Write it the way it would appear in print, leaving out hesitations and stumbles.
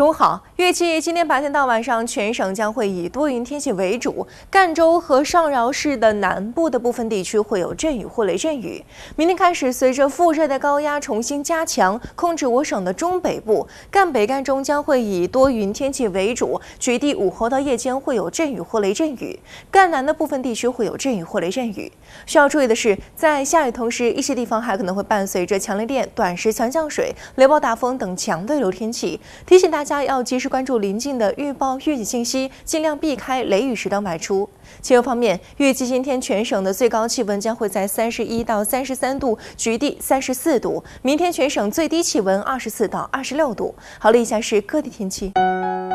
中午好，预计今天白天到晚上，全省将会以多云天气为主，赣州和上饶市的南部的部分地区会有阵雨或雷阵雨。明天开始，随着副热带高压重新加强，控制我省的中北部，赣北、赣中将会以多云天气为主，局地午后到夜间会有阵雨或雷阵雨，赣南的部分地区会有阵雨或雷阵雨。需要注意的是，在下雨同时，一些地方还可能会伴随着强雷电、短时强降水、雷暴大风等强对流天气，提醒大家要及时关注临近的预报预警信息，尽量避开雷雨时段外出。气温方面，预计今天全省的最高气温将会在31到33度，局地34度。明天全省最低气温24到26度。好了，以下是各地天气。